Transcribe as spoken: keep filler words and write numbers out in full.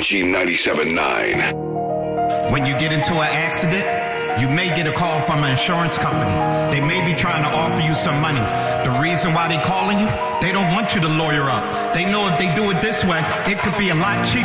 Energy ninety-seven point nine. When you get into an accident, you may get a call from an insurance company. They may be trying to offer you some money. The reason why they calling you, they don't want you to lawyer up. They know if they do it this way, it could be a lot cheaper.